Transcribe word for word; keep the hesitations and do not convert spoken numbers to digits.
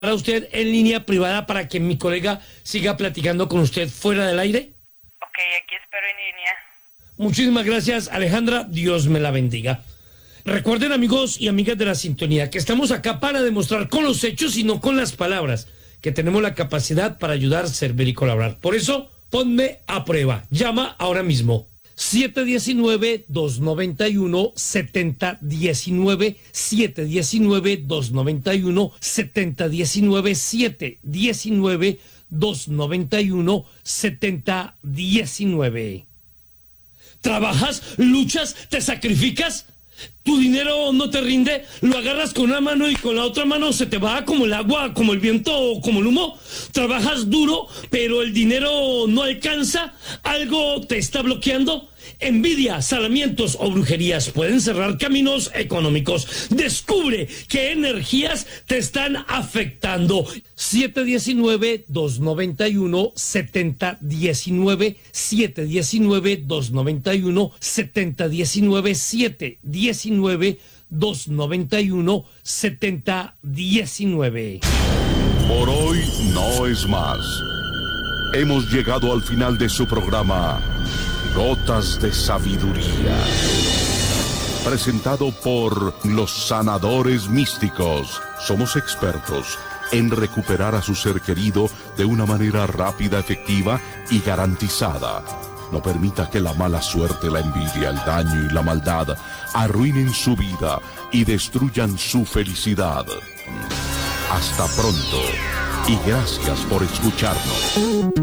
para usted en línea privada para que mi colega siga platicando con usted fuera del aire? Ok, aquí espero en línea. Muchísimas gracias, Alejandra. Dios me la bendiga. Recuerden, amigos y amigas de la sintonía, que estamos acá para demostrar con los hechos y no con las palabras que tenemos la capacidad para ayudar, servir y colaborar. Por eso, ponme a prueba. Llama ahora mismo. siete uno nueve, dos nueve uno, siete cero uno nueve, siete uno nueve, dos nueve uno, siete cero uno nueve, siete uno nueve, dos nueve uno, siete cero uno nueve. ¿Trabajas, luchas, te sacrificas? ¿Tu dinero no te rinde? ¿Lo agarras con una mano y con la otra mano se te va como el agua, como el viento o como el humo? ¿Trabajas duro, pero el dinero no alcanza? ¿Algo te está bloqueando? Envidia, salamientos o brujerías pueden cerrar caminos económicos. Descubre qué energías te están afectando. siete uno nueve, dos nueve uno, siete cero uno nueve, siete uno nueve, dos nueve uno, siete cero uno nueve, siete uno nueve, dos nueve uno, siete cero uno nueve. Por hoy no es más. Hemos llegado al final de su programa Gotas de Sabiduría, presentado por los sanadores místicos. Somos expertos en recuperar a su ser querido de una manera rápida, efectiva y garantizada. No permita que la mala suerte, la envidia, el daño y la maldad arruinen su vida y destruyan su felicidad. Hasta pronto y gracias por escucharnos.